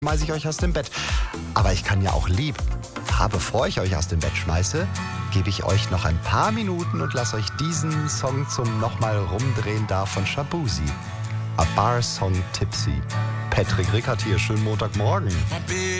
schmeiße ich euch aus dem Bett. Aber ich kann ja auch lieb. Bevor ich euch aus dem Bett schmeiße, gebe ich euch noch ein paar Minuten und lasse euch diesen Song zum nochmal rumdrehen da von Shaboozey. A Bar Song Tipsy. Patrick Rickert hier, schönen Montagmorgen.